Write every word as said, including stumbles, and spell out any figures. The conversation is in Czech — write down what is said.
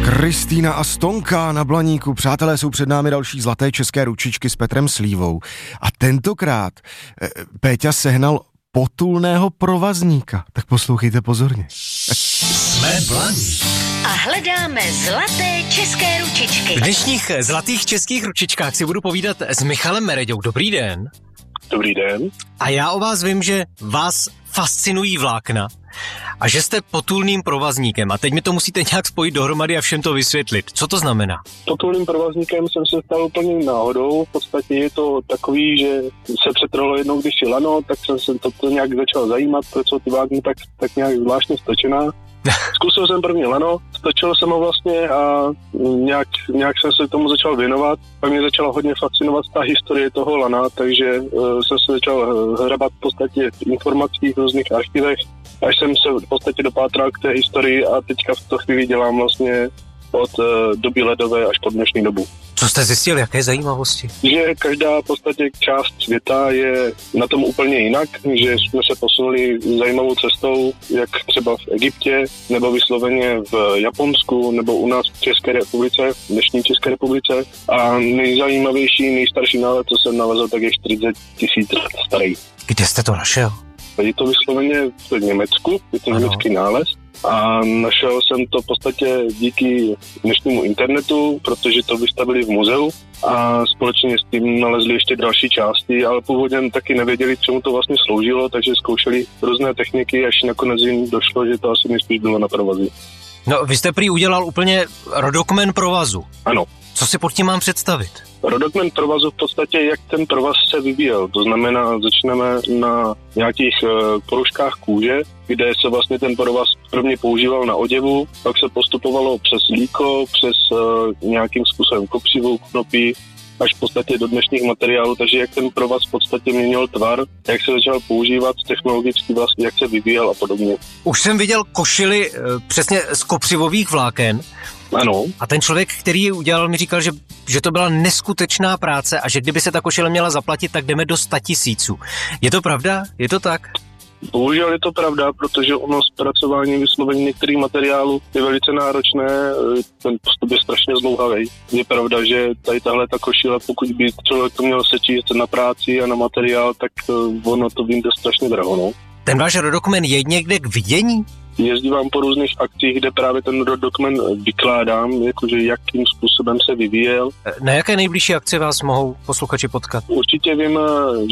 Kristýna a Stonka na Blaníku. Přátelé, jsou před námi další zlaté české ručičky s Petrem Slívou. A tentokrát e, Péťa sehnal potulného provazníka. Tak poslouchejte pozorně. Jsme Blaník. A hledáme zlaté české ručičky. V dnešních zlatých českých ručičkách si budu povídat s Michalem Mereďou. Dobrý den. Dobrý den. A já o vás vím, že vás fascinují vlákna a že jste potulným provazníkem. A teď mi to musíte nějak spojit dohromady a všem to vysvětlit. Co to znamená? Potulným provazníkem jsem se stal úplně náhodou. V podstatě je to takový, že se přetrhlo jednou kdysi lano, tak jsem se to, to nějak začal zajímat, proč jsou ty vlákna tak, tak nějak zvláštně stočená. Zkusil jsem první lano, stočil jsem ho vlastně a nějak, nějak jsem se tomu začal věnovat. A mě začala hodně fascinovat ta historie toho lana, takže uh, jsem se začal hrabat v podstatě v informacích v různých archivech, až jsem se v podstatě dopátral k té historii a teďka v tu chvíli dělám vlastně od uh, doby ledové až po dnešní dobu. Co jste zjistil, jaké zajímavosti? Že každá v podstatě část světa je na tom úplně jinak, že jsme se posunuli zajímavou cestou, jak třeba v Egyptě, nebo vysloveně v Japonsku, nebo u nás v České republice, v dnešní České republice. A nejzajímavější, nejstarší nález, co jsem nalezl, tak je čtyřicet tisíc let starý. Kde jste to našel? Je to vysloveně v Německu, je to ano. Německý nález. A našel jsem to v podstatě díky dnešnímu internetu, protože to vystavili v muzeu a společně s tím nalezli ještě další části, ale původně taky nevěděli, čemu to vlastně sloužilo, takže zkoušeli různé techniky, až nakonec jim došlo, že to asi nejspíš bylo na provazy. No, vy jste prý udělal úplně rodokmen provazu. Ano. Co si pod tím mám představit? Rodokmen provazu v podstatě, jak ten provaz se vyvíjel. To znamená, začneme na nějakých uh, poruškách kůže, kde se vlastně ten provaz prvně používal na oděvu, pak se postupovalo přes líko, přes uh, nějakým způsobem kopřivu, knopí, až v podstatě do dnešních materiálů, takže jak ten provaz v podstatě měnil tvar, jak se začal používat technologicky vlastně, jak se vyvíjel a podobně. Už jsem viděl košily e, přesně z kopřivových vláken. Ano. A ten člověk, který ji udělal, mi říkal, že, že to byla neskutečná práce a že kdyby se ta košile měla zaplatit, tak jdeme do sta tisíců. Je to pravda? Je to tak? Bohužel je to pravda, protože ono zpracování vyslovení některých materiálů je velice náročné, ten postup je strašně zdlouhavý. Je pravda, že tady tahle ta košile, pokud by člověk to měl sečíst na práci a na materiál, tak ono to vyjde strašně draho. No. Ten váš rodokmen je někde k vidění? Jezdívám po různých akcích, kde právě ten rodokmen vykládám, jakože jakým způsobem se vyvíjel. Na jaké nejbližší akci vás mohou posluchači potkat? Určitě vím,